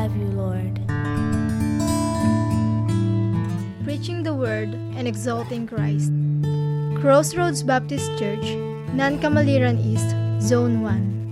love you, Lord. Preaching the Word and exalting Christ. Crossroads Baptist Church, Nankamaliran East, Zone 1.